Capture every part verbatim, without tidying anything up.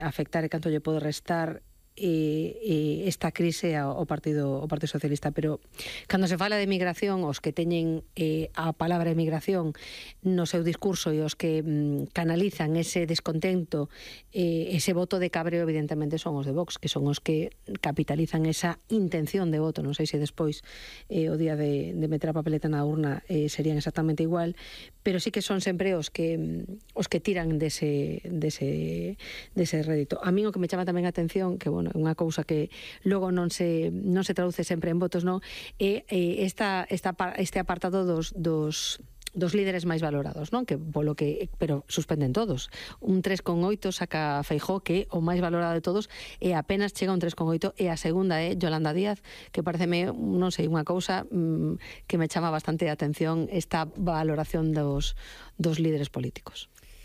afectar e canto lle pode restar E, e esta crise ao Partido, ao Partido Socialista, pero cando se fala de migración, os que teñen eh, a palabra emigración no seu discurso e os que mm, canalizan ese descontento, eh, ese voto de cabreo, evidentemente son os de Vox, que son os que capitalizan esa intención de voto. Non sei se despois eh, o día de, de meter a papeleta na urna eh, serían exactamente igual, pero sí que son sempre os que os que tiran dese, dese, dese rédito. A mí o que me chama tamén a atención, que bueno, unha cousa que logo non se non se traduce sempre en votos, non, é esta, esta este apartado dos dos dos líderes máis valorados, non? Que polo que, pero suspenden todos. Un tres coma oito saca Feijóo, que o máis valorado de todos, e apenas chega un tres coma oito, e a segunda é Yolanda Díaz, que pareceme, non sei, unha cousa mmm, que me chama bastante a atención esta valoración dos dos líderes políticos.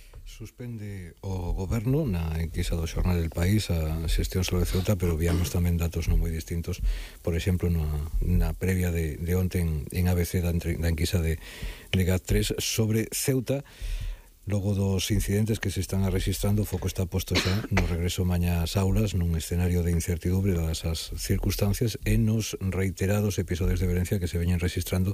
Suspende o goberno na enquisa do Xornal del País a xestión sobre Ceuta, pero viamos tamén datos non moi distintos. Por exemplo, na, na previa de, de onte en, en A B C da, da enquisa de Legat tres sobre Ceuta, logo dos incidentes que se están a registrando, o foco está posto xa no regreso mañá ás aulas, nun escenario de incertidumbre dadas as circunstancias, e nos reiterados episodios de violencia que se veñen registrando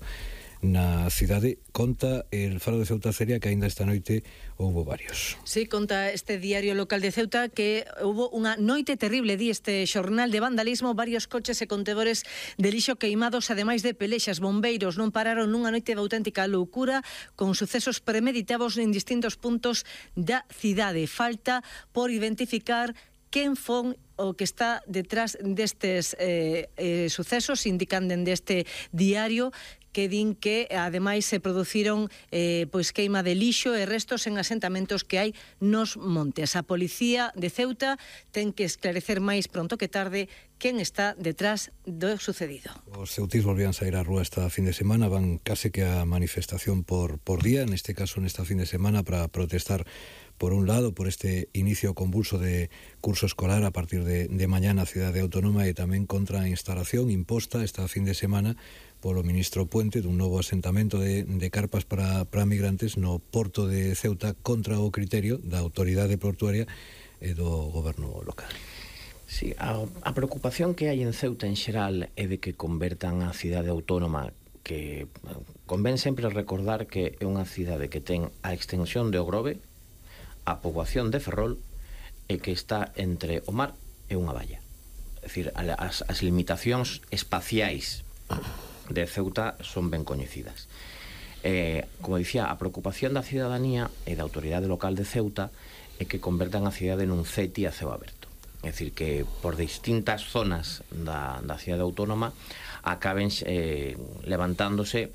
na cidade. Conta el Faro de Ceuta, Celia, que aínda esta noite houbo varios. Sí, conta este diario local de Ceuta que houbo unha noite terrible, di este xornal, de vandalismo, varios coches e contedores de lixo queimados, ademais de pelexas. Bombeiros non pararon nunha noite de auténtica loucura, con sucesos premeditados en distintos puntos da cidade. Falta por identificar quen fon o que está detrás destes eh, eh, sucesos, indican dende este diario, que din que ademais se produciron eh, pois queima de lixo e restos en asentamentos que hai nos montes. A Policía de Ceuta ten que esclarecer máis pronto que tarde quen está detrás do sucedido. Os ceutís volvían sair á rúa esta fin de semana, van case que a manifestación por, por día, neste caso nesta fin de semana, para protestar por un lado por este inicio convulso de curso escolar a partir de, de mañá na cidade autónoma, e tamén contra a instalación imposta esta fin de semana polo ministro Puente dun novo asentamento de, de carpas para, para migrantes no porto de Ceuta, contra o criterio da autoridade portuaria e do goberno local. Sí, a, a preocupación que hai en Ceuta en xeral é de que convertan a cidade autónoma, que convén sempre recordar que é unha cidade que ten a extensión de Ogrove, a poboación de Ferrol, e que está entre o mar e unha valla. É dicir, as, as limitacións espaciais de Ceuta son ben coñecidas. Eh, como dicía, a preocupación da cidadanía e da autoridade local de Ceuta é que convertan a cidade nun C E T I a ceo aberto. É dicir, que por distintas zonas da, da cidade autónoma acaben eh, levantándose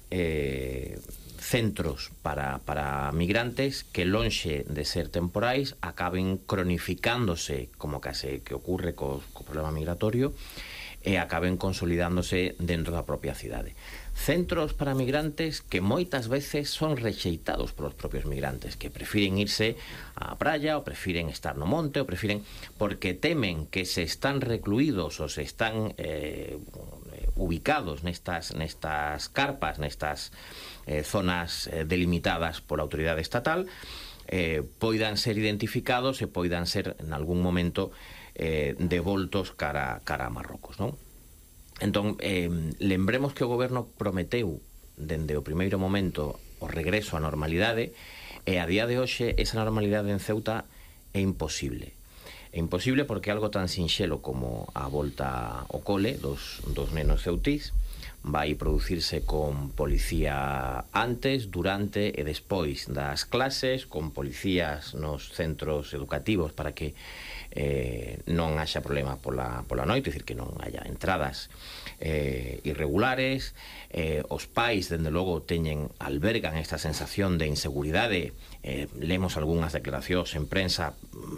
eh, centros para, para migrantes que, lonxe de ser temporais, acaben cronificándose, como case que ocurre co, co problema migratorio, e acaben consolidándose dentro da propia cidade. Centros para migrantes que moitas veces son rexeitados polos propios migrantes, que prefiren irse á praia, ou prefiren estar no monte, ou prefiren, porque temen que se están recluídos ou se están eh, ubicados nestas, nestas carpas, nestas eh, zonas eh, delimitadas pola autoridade estatal, eh, poidan ser identificados e poidan ser en algún momento Eh, devoltos cara, cara a Marrocos, non? Entón, eh, lembremos que o goberno prometeu dende o primeiro momento o regreso á normalidade, e a día de hoxe esa normalidade en Ceuta é imposible. É imposible porque algo tan sinxelo como a volta ao cole dos, dos nenos ceutís vai producirse con policía antes, durante e despois das clases, con policías nos centros educativos para que eh, non haxa problema pola, pola noite, é dicir, que non haya entradas eh, irregulares. Eh, os pais, dende logo, teñen, albergan esta sensación de inseguridade. Eh, lemos algunhas declaracións en prensa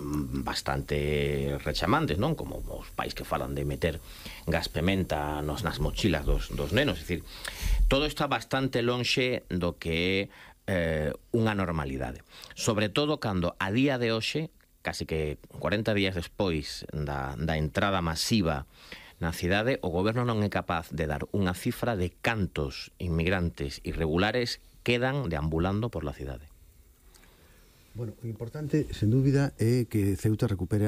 bastante rechamantes, non? Como os pais que falan de meter gas pementa nos, nas mochilas dos, dos nenos. É dicir, todo está bastante lonxe do que é eh, unha normalidade. Sobre todo cando a día de hoxe, casi que cuarenta días despois da, da entrada masiva na cidade, o goberno non é capaz de dar unha cifra de cantos inmigrantes irregulares quedan deambulando por la cidade. Bueno, o importante, sen dúbida, é que Ceuta recupere